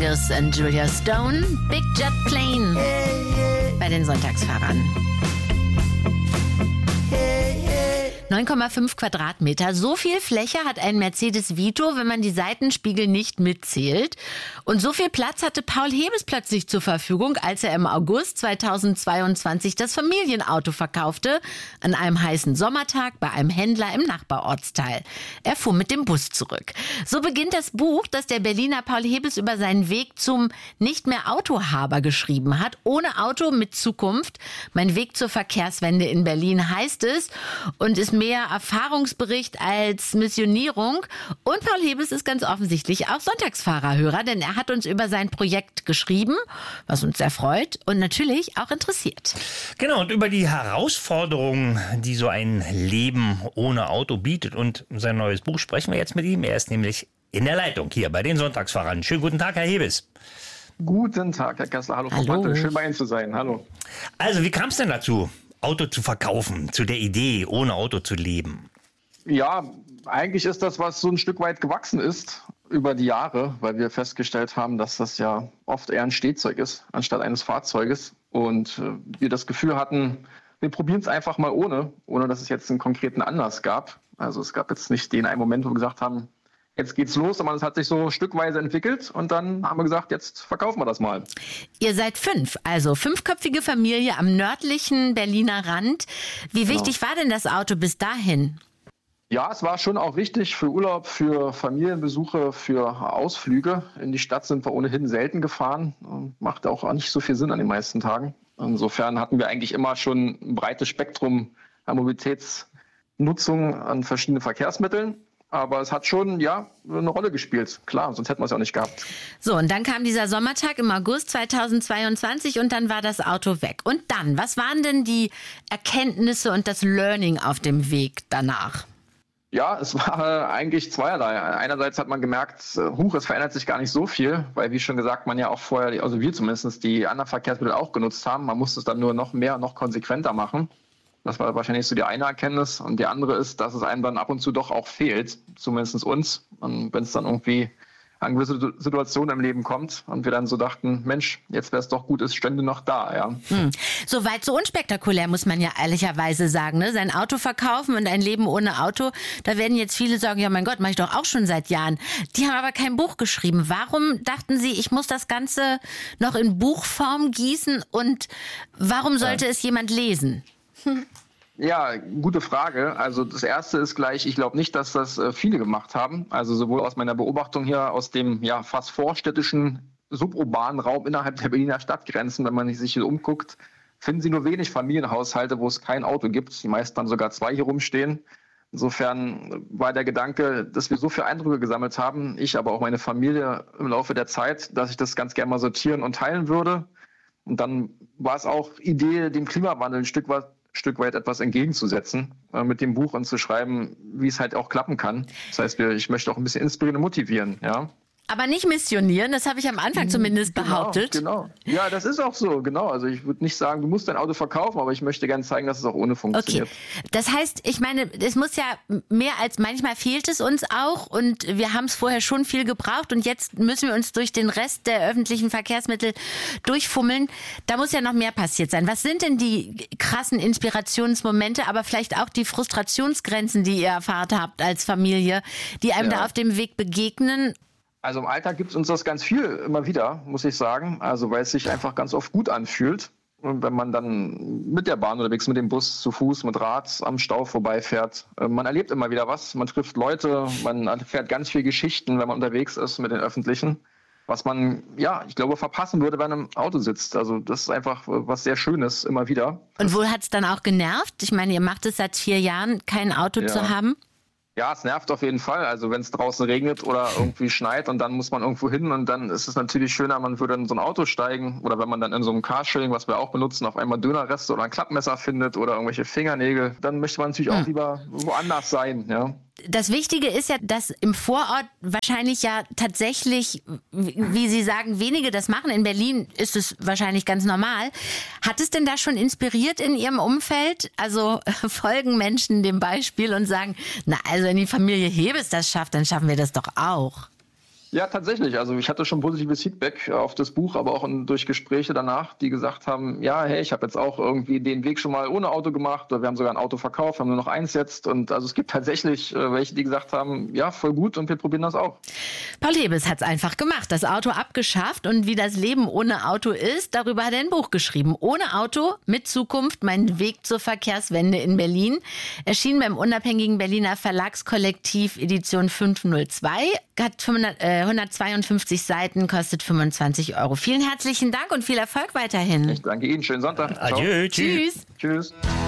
Mingus und Julia Stone, Big Jet Plane bei den Sonntagsfahrern. 9,5 Quadratmeter. So viel Fläche hat ein Mercedes Vito, wenn man die Seitenspiegel nicht mitzählt. Und so viel Platz hatte Paul Hebes plötzlich zur Verfügung, als er im August 2022 das Familienauto verkaufte, an einem heißen Sommertag bei einem Händler im Nachbarortsteil. Er fuhr mit dem Bus zurück. So beginnt das Buch, das der Berliner Paul Hebes über seinen Weg zum nicht mehr Autohaber geschrieben hat. Ohne Auto mit Zukunft. Mein Weg zur Verkehrswende in Berlin heißt es und ist mehr Erfahrungsbericht als Missionierung. Und Paul Hebes ist ganz offensichtlich auch Sonntagsfahrerhörer, denn er hat uns über sein Projekt geschrieben, was uns sehr freut und natürlich auch interessiert. Genau, und über die Herausforderungen, die so ein Leben ohne Auto bietet und sein neues Buch sprechen wir jetzt mit ihm. Er ist nämlich in der Leitung hier bei den Sonntagsfahrern. Schönen guten Tag, Herr Hebes. Guten Tag, Herr Kessler. Hallo, Frau Bartel. Schön bei Ihnen zu sein. Hallo. Also, wie kam es denn dazu, Auto zu verkaufen, zu der Idee, ohne Auto zu leben? Ja, eigentlich ist das, was so ein Stück weit gewachsen ist über die Jahre, weil wir festgestellt haben, dass das ja oft eher ein Stehzeug ist, anstatt eines Fahrzeuges. Und wir das Gefühl hatten, wir probieren es einfach mal ohne dass es jetzt einen konkreten Anlass gab. Also es gab jetzt nicht den einen Moment, wo wir gesagt haben, jetzt geht's los, aber es hat sich so stückweise entwickelt und dann haben wir gesagt, jetzt verkaufen wir das mal. Ihr seid 5, also 5-köpfige Familie am nördlichen Berliner Rand. Wie wichtig war denn das Auto bis dahin? Ja, es war schon auch wichtig für Urlaub, für Familienbesuche, für Ausflüge. In die Stadt sind wir ohnehin selten gefahren. Macht auch nicht so viel Sinn an den meisten Tagen. Insofern hatten wir eigentlich immer schon ein breites Spektrum an Mobilitätsnutzung an verschiedenen Verkehrsmitteln. Aber es hat schon, eine Rolle gespielt. Klar, sonst hätten wir es ja auch nicht gehabt. So, und dann kam dieser Sommertag im August 2022 und dann war das Auto weg. Und dann, was waren denn die Erkenntnisse und das Learning auf dem Weg danach? Ja, es war eigentlich zweierlei. Einerseits hat man gemerkt, es verändert sich gar nicht so viel, weil wie schon gesagt, man ja auch vorher, also wir zumindest, die anderen Verkehrsmittel auch genutzt haben. Man musste es dann nur noch mehr, noch konsequenter machen. Das war wahrscheinlich so die eine Erkenntnis. Und die andere ist, dass es einem dann ab und zu doch auch fehlt, zumindest uns. Und wenn es dann irgendwie an gewisse Situationen im Leben kommt und wir dann so dachten, Mensch, jetzt wäre es doch gut, es stände noch da. Ja. So weit, so unspektakulär, muss man ja ehrlicherweise sagen. Ne? Sein Auto verkaufen und ein Leben ohne Auto, da werden jetzt viele sagen, ja mein Gott, mache ich doch auch schon seit Jahren. Die haben aber kein Buch geschrieben. Warum dachten Sie, ich muss das Ganze noch in Buchform gießen und warum sollte es jemand lesen? Ja, gute Frage. Also das Erste ist gleich, ich glaube nicht, dass das viele gemacht haben. Also sowohl aus meiner Beobachtung hier aus dem fast vorstädtischen suburbanen Raum innerhalb der Berliner Stadtgrenzen, wenn man sich hier umguckt, finden Sie nur wenig Familienhaushalte, wo es kein Auto gibt. Die meisten haben sogar 2 hier rumstehen. Insofern war der Gedanke, dass wir so viele Eindrücke gesammelt haben, ich, aber auch meine Familie im Laufe der Zeit, dass ich das ganz gerne mal sortieren und teilen würde. Und dann war es auch Idee, dem Klimawandel ein Stück weit etwas entgegenzusetzen, mit dem Buch und zu schreiben, wie es halt auch klappen kann. Das heißt, ich möchte auch ein bisschen inspirieren und motivieren, ja. Aber nicht missionieren, das habe ich am Anfang zumindest behauptet. Genau. Ja, das ist auch so, genau. Also ich würde nicht sagen, du musst dein Auto verkaufen, aber ich möchte gerne zeigen, dass es auch ohne funktioniert. Okay. Das heißt, ich meine, es muss ja mehr als manchmal fehlt es uns auch und wir haben es vorher schon viel gebraucht und jetzt müssen wir uns durch den Rest der öffentlichen Verkehrsmittel durchfummeln. Da muss ja noch mehr passiert sein. Was sind denn die krassen Inspirationsmomente, aber vielleicht auch die Frustrationsgrenzen, die ihr erfahrt habt als Familie, die einem da auf dem Weg begegnen? Also im Alltag gibt es uns das ganz viel immer wieder, muss ich sagen. Also weil es sich einfach ganz oft gut anfühlt. Und wenn man dann mit der Bahn unterwegs, mit dem Bus, zu Fuß, mit Rad am Stau vorbeifährt. Man erlebt immer wieder was. Man trifft Leute, man erfährt ganz viele Geschichten, wenn man unterwegs ist mit den Öffentlichen. Was man, ich glaube, verpassen würde, wenn man im Auto sitzt. Also das ist einfach was sehr Schönes immer wieder. Und wo hat es dann auch genervt? Ich meine, ihr macht es seit 4 Jahren, kein Auto zu haben. Ja, es nervt auf jeden Fall. Also wenn es draußen regnet oder irgendwie schneit und dann muss man irgendwo hin und dann ist es natürlich schöner, man würde in so ein Auto steigen oder wenn man dann in so einem Carsharing, was wir auch benutzen, auf einmal Dönerreste oder ein Klappmesser findet oder irgendwelche Fingernägel, dann möchte man natürlich auch lieber woanders sein, ja. Das Wichtige ist ja, dass im Vorort wahrscheinlich ja tatsächlich, wie Sie sagen, wenige das machen. In Berlin ist es wahrscheinlich ganz normal. Hat es denn da schon inspiriert in Ihrem Umfeld? Also folgen Menschen dem Beispiel und sagen, na also wenn die Familie Hebes das schafft, dann schaffen wir das doch auch. Ja, tatsächlich. Also ich hatte schon positives Feedback auf das Buch, aber auch durch Gespräche danach, die gesagt haben, ja, hey, ich habe jetzt auch irgendwie den Weg schon mal ohne Auto gemacht. Oder wir haben sogar ein Auto verkauft, haben nur noch eins jetzt. Und also es gibt tatsächlich welche, die gesagt haben, ja, voll gut und wir probieren das auch. Paul Hebes hat es einfach gemacht, das Auto abgeschafft und wie das Leben ohne Auto ist, darüber hat er ein Buch geschrieben. Ohne Auto, mit Zukunft, mein Weg zur Verkehrswende in Berlin. Erschien beim unabhängigen Berliner Verlagskollektiv Edition 502, hat 152 Seiten, kostet 25 €. Vielen herzlichen Dank und viel Erfolg weiterhin. Ich danke Ihnen, schönen Sonntag. Adieu, Tschüss. Tschüss.